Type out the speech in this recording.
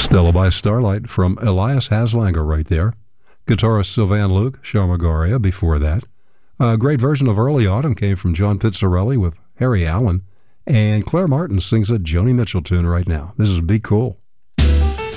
Stella by Starlight from Elias Haslanger right there. Guitarist Sylvan Luke, Sharmagoria before that. A great version of Early Autumn came from John Pizzarelli with Harry Allen. And Claire Martin sings a Joni Mitchell tune right now. This is Be Cool.